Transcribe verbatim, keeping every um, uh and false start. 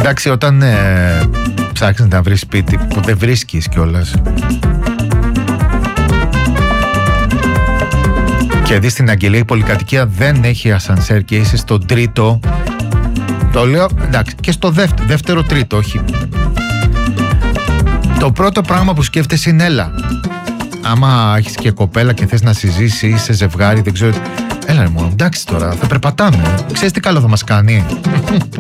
Εντάξει, όταν ε, ψάχνεις να βρεις σπίτι που δεν βρίσκεις κιόλας και δεις στην Αγγελία η πολυκατοικία δεν έχει ασανσέρ και είσαι στον τρίτο, το λέω, εντάξει, και στο δεύτερο, δεύτερο τρίτο, όχι. Το πρώτο πράγμα που σκέφτεσαι είναι έλα. Άμα έχεις και κοπέλα και θες να συζήσεις, είσαι ζευγάρι, δεν ξέρω. Έλα ρε μόνο, εντάξει τώρα, θα περπατάμε. Ξέρεις τι καλό θα μας κάνει?